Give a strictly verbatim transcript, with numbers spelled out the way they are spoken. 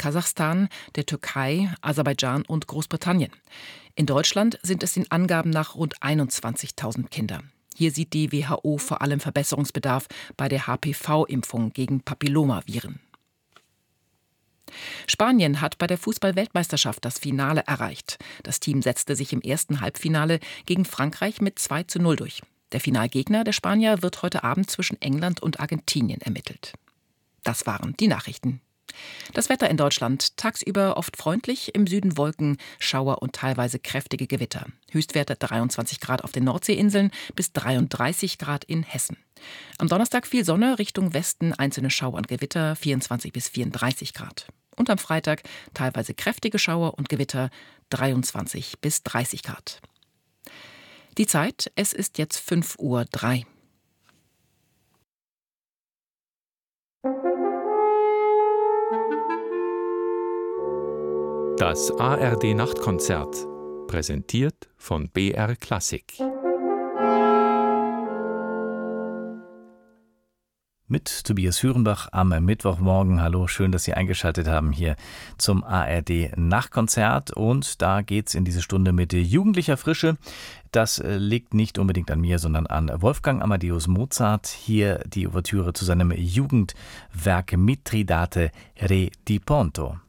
Kasachstan, der Türkei, Aserbaidschan und Großbritannien. In Deutschland sind es den Angaben nach rund einundzwanzigtausend Kinder. Hier sieht die W H O vor allem Verbesserungsbedarf bei der H P V-Impfung gegen Papillomaviren. Spanien hat bei der Fußball-Weltmeisterschaft das Finale erreicht. Das Team setzte sich im ersten Halbfinale gegen Frankreich mit zwei zu null durch. Der Finalgegner der Spanier wird heute Abend zwischen England und Argentinien ermittelt. Das waren die Nachrichten. Das Wetter in Deutschland: tagsüber oft freundlich, im Süden Wolken, Schauer und teilweise kräftige Gewitter. Höchstwerte dreiundzwanzig Grad auf den Nordseeinseln bis dreiunddreißig Grad in Hessen. Am Donnerstag viel Sonne, Richtung Westen einzelne Schauer und Gewitter, vierundzwanzig bis vierunddreißig Grad. Und am Freitag teilweise kräftige Schauer und Gewitter, dreiundzwanzig bis dreißig Grad. Die Zeit: es ist jetzt fünf Uhr drei. Das A R D-Nachtkonzert, präsentiert von B R Klassik. Mit Tobias Hürenbach am Mittwochmorgen. Hallo, schön, dass Sie eingeschaltet haben hier zum A R D-Nachtkonzert. Und da geht's in diese Stunde mit jugendlicher Frische. Das liegt nicht unbedingt an mir, sondern an Wolfgang Amadeus Mozart. Hier die Ouvertüre zu seinem Jugendwerk Mithridate Re di Ponto.